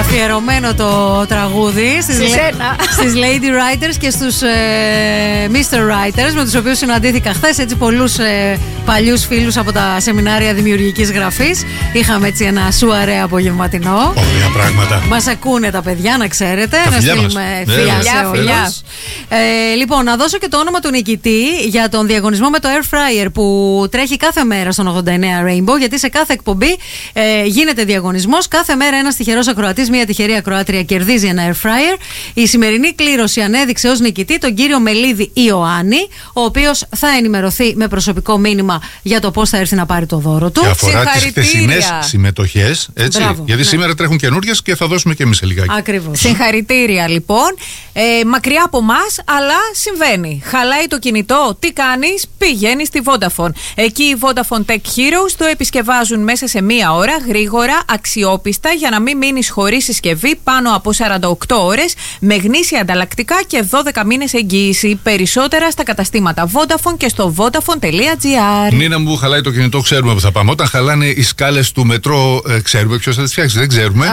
Αφιερωμένο το τραγούδι στις Lady Writers και στους Mr. Writers, με τους οποίους συναντήθηκα χθες. Έτσι, πολλούς παλιούς φίλους από τα σεμινάρια δημιουργικής γραφής. Είχαμε έτσι ένα σουαρέ απογευματινό. Ωραία πράγματα. Μας ακούνε τα παιδιά, να ξέρετε. Να στείλουμε φιλιά σε όλους. Λοιπόν, να δώσω και το όνομα του νικητή για τον διαγωνισμό με το Air Fryer που τρέχει κάθε μέρα στον 89 Rainbow. Γιατί σε κάθε εκπομπή γίνεται διαγωνισμός. Κάθε μέρα ένας τυχερός ακροατής, μια τυχερή ακροάτρια κερδίζει ένα Air Fryer. Η σημερινή κλήρωση ανέδειξε ως νικητή τον κύριο Μελίδη Ιωάννη, ο οποίος θα ενημερωθεί με προσωπικό μήνυμα για το πώς θα έρθει να πάρει το δώρο του. Και αφορά τις χθεσινές συμμετοχές. Έτσι. Μπράβο, γιατί σήμερα τρέχουν καινούριες και θα δώσουμε και εμείς σε λιγάκι. Ακριβώς. Συγχαρητήρια λοιπόν. Μακριά από εμάς, αλλά συμβαίνει. Χαλάει το κινητό. Τι κάνεις? Πηγαίνεις στη Vodafone. Εκεί οι Vodafone Tech Heroes το επισκευάζουν μέσα σε μία ώρα, γρήγορα, αξιόπιστα, για να μην μείνεις χωρίς συσκευή πάνω από 48 ώρες, με γνήσια ανταλλακτικά και 12 μήνες εγγύηση. Περισσότερα στα καταστήματα Vodafone και στο vodafone.gr. Νίνα μου, χαλάει το κινητό, ξέρουμε που θα πάμε. Όταν χαλάνε οι σκάλες του μετρό, ξέρουμε ποιος θα τις φτιάξει. Δεν ξέρουμε.